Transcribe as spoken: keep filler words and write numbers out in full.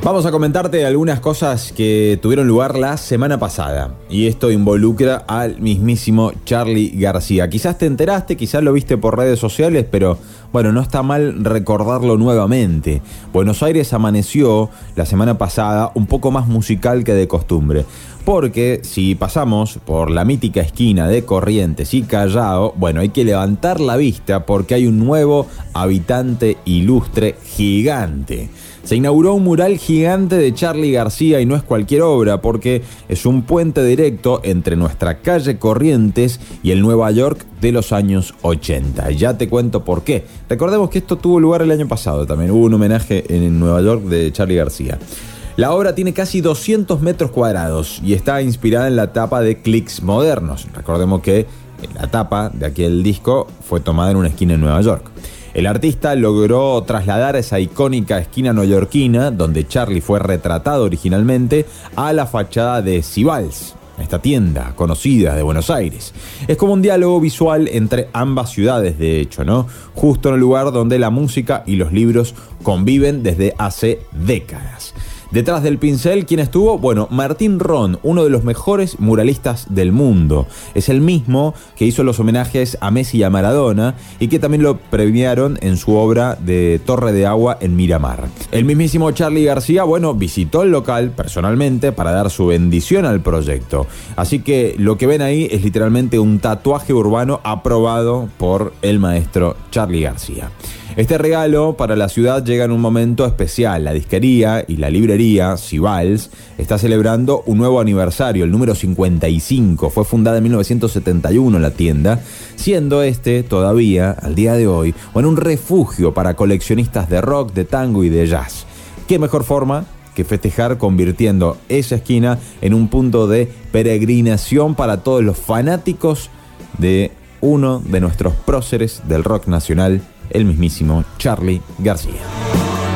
Vamos a comentarte algunas cosas que tuvieron lugar la semana pasada. Y esto involucra al mismísimo Charly García. Quizás te enteraste, quizás lo viste por redes sociales, pero bueno, no está mal recordarlo nuevamente. Buenos Aires amaneció la semana pasada un poco más musical que de costumbre. Porque si pasamos por la mítica esquina de Corrientes y Callao, bueno, hay que levantar la vista porque hay un nuevo habitante ilustre gigante. Se inauguró un mural gigante de Charly García y no es cualquier obra porque es un puente directo entre nuestra calle Corrientes y el Nueva York de los años ochenta. Ya te cuento por qué. Recordemos que esto tuvo lugar el año pasado también. Hubo un homenaje en Nueva York de Charly García. La obra tiene casi doscientos metros cuadrados y está inspirada en la tapa de Clicks Modernos. Recordemos que la tapa de aquel disco fue tomada en una esquina en Nueva York. El artista logró trasladar esa icónica esquina neoyorquina, donde Charly fue retratado originalmente, a la fachada de Sibals, esta tienda conocida de Buenos Aires. Es como un diálogo visual entre ambas ciudades, de hecho, ¿no? Justo en el lugar donde la música y los libros conviven desde hace décadas. Detrás del pincel, ¿quién estuvo? Bueno, Martín Ron, uno de los mejores muralistas del mundo. Es el mismo que hizo los homenajes a Messi y a Maradona y que también lo premiaron en su obra de Torre de Agua en Miramar. El mismísimo Charly García, bueno, visitó el local personalmente para dar su bendición al proyecto. Así que lo que ven ahí es literalmente un tatuaje urbano aprobado por el maestro Charly García. Este regalo para la ciudad llega en un momento especial. La disquería y la librería Sibals está celebrando un nuevo aniversario, el número cincuenta y cinco. Fue fundada en mil novecientos setenta y uno la tienda, siendo este todavía, al día de hoy, bueno, un refugio para coleccionistas de rock, de tango y de jazz. ¿Qué mejor forma que festejar convirtiendo esa esquina en un punto de peregrinación para todos los fanáticos de uno de nuestros próceres del rock nacional, el mismísimo Charly García?